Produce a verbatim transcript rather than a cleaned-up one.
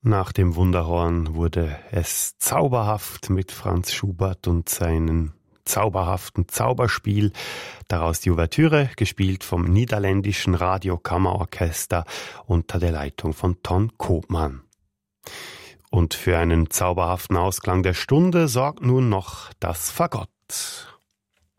Nach dem Wunderhorn wurde es zauberhaft mit Franz Schubert und seinem zauberhaften Zauberspiel. Daraus die Ouvertüre, gespielt vom niederländischen Radiokammerorchester unter der Leitung von Ton Koopman. Und für einen zauberhaften Ausklang der Stunde sorgt nun noch das Fagott.